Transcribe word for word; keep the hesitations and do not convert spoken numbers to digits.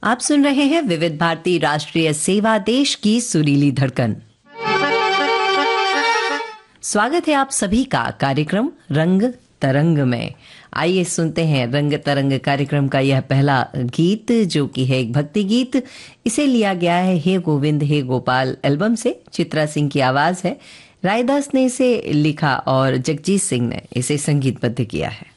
आप सुन रहे हैं विविध भारती राष्ट्रीय सेवा, देश की सुरीली धड़कन। स्वागत है आप सभी का कार्यक्रम रंग तरंग में। आइए सुनते हैं रंग तरंग कार्यक्रम का यह पहला गीत, जो कि है एक भक्ति गीत। इसे लिया गया है हे गोविंद हे गोपाल एल्बम से। चित्रा सिंह की आवाज है, रायदास ने इसे लिखा और जगजीत सिंह ने इसे संगीतबद्ध किया है।